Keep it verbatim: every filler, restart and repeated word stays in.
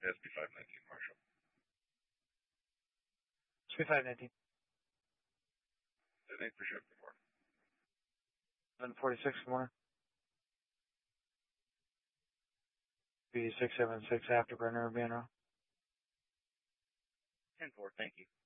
S B five nineteen, Marshall. S B five nineteen. Detonate for ship, good morning. eleven forty-six, good morning. B six seven six afterburner, being wrong. ten four, thank you.